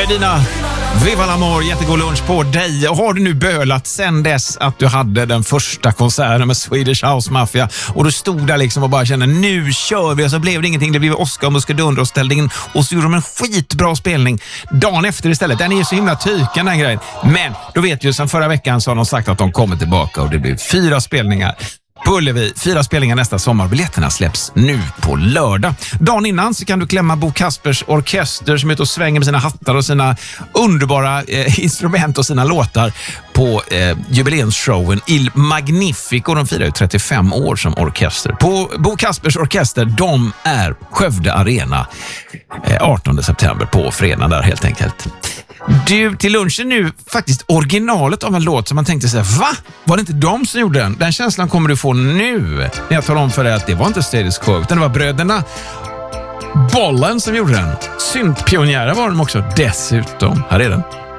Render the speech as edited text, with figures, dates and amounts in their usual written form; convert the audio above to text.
Medina, Viva l'Amor, jättegod lunch på dig. Och har du nu bölat sen dess att du hade den första konserten med Swedish House Mafia och du stod där liksom och bara kände, nu kör vi, och så blev det ingenting, det blev Oscar och Muskedunder och ställde in och så gjorde de en skitbra spelning dagen efter istället. Den är ju så himla tyken den grejen. Men då vet ju, sen förra veckan så har de sagt att de kommer tillbaka och det blir 4 spelningar på Ullevi, 4 spelningar nästa sommar. Biljetterna släpps nu på lördag. Dagen innan så kan du klämma Bo Kaspers orkester som är ute och svänger med sina hattar och sina underbara instrument och sina låtar på jubileumsshowen Il Magnifico. De firar ju 35 år som orkester. På Bo Kaspers orkester, de är Skövde Arena 18 september på fredag där helt enkelt. Du, till lunchen nu faktiskt originalet av en låt som man tänkte säga, va? Var det inte de som gjorde den? Den känslan kommer du få nu när jag talar om för dig att det var inte Status Quo, utan det var bröderna Bollen som gjorde den. Syntpionjärer var de också dessutom. Här är den.